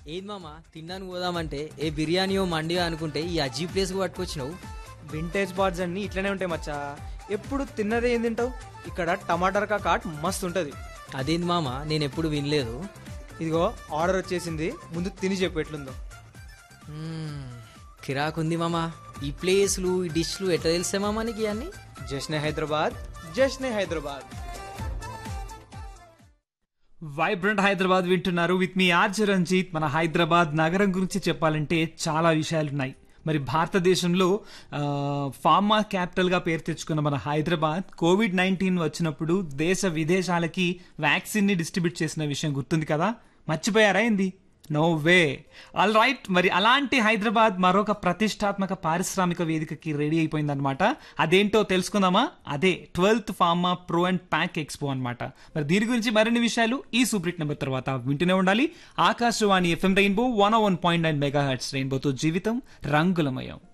ఏది మామ తిన్నాను పోదామంటే ఏ బిర్యానీయో మండియో అనుకుంటే ఈ అజీ ప్లేస్కి పట్టుకొచ్చినావు. వింటేజ్ బార్స్ అన్ని ఇట్లనే ఉంటాయి మచ్చా. ఎప్పుడు తిన్నదే ఏం తింటావు? ఇక్కడ టమాటర్ కాట్ మస్తు ఉంటుంది. అదేంది మామ నేను ఎప్పుడు వినలేదు. ఇదిగో ఆర్డర్ వచ్చేసింది, ముందు తిని చెప్పు ఎట్లుందో. కిరాకుంది మామ. ఈ ప్లేస్లు ఈ డిష్లు ఎట్లా తెలిసే మామ నీకు అన్ని? జశ్నే హైదరాబాద్, జశ్నే హైదరాబాద్. వైబ్రెంట్ హైదరాబాద్ వింటున్నారు విత్ మీ ఆర్జే రంజిత్. మన హైదరాబాద్ నగరం గురించి చెప్పాలంటే చాలా విషయాలున్నాయి. మరి భారతదేశంలో ఫార్మా క్యాపిటల్ గా పేరు తెచ్చుకున్న మన హైదరాబాద్ కోవిడ్-19 వచ్చినప్పుడు దేశ విదేశాలకి వ్యాక్సిన్ ని డిస్ట్రిబ్యూట్ చేసిన విషయం గుర్తుంది కదా. మర్చిపోయారా ఏంది? No way. ఆల్ రైట్, మరి అలాంటి హైదరాబాద్ మరొక ప్రతిష్టాత్మక పారిశ్రామిక వేదికకి రెడీ అయిపోయిందనమాట. అదేంటో తెలుసుకుందామా? అదే 12th pharma pro and pack expo అనమాట. మరి దీని గురించి మరిన్ని విషయాలు ఈ సూపర్ నెంబర్ తర్వాత వింటూనే ఉండాలి. Akashvani FM rainbow 101.9 megahertz. రెయిన్బోతో జీవితం రంగులమయం.